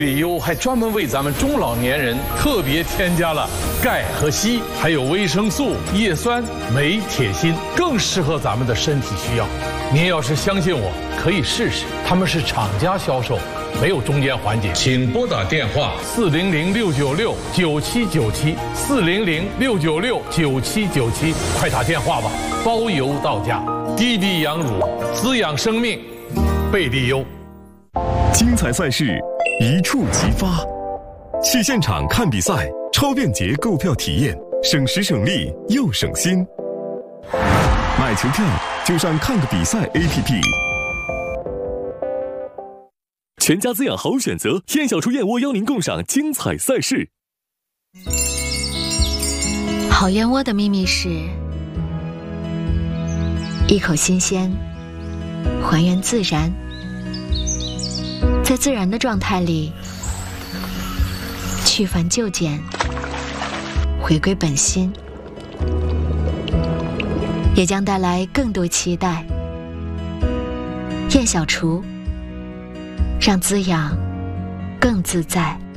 比优还专门为咱们中老年人特别添加了钙和硒，还有维生素、叶酸、镁、铁、锌，更适合咱们的身体需要。您要是相信我，可以试试，他们是厂家销售，没有中间环节。请拨打电话400-696-9797，400-696-9797，快打电话吧，包邮到家。低低养乳，滋养生命，贝利优。 精彩赛事一触即发，去现场看比赛，超便捷购票体验，省时省力又省心。买球票就上看个比赛 APP。全家滋养好选择，燕小厨燕窝邀您共赏精彩赛事。 好燕窝的秘密是一口新鲜，还原自然，在自然的状态里去繁就简，回归本心，也将带来更多期待。燕小厨，让滋养更自在。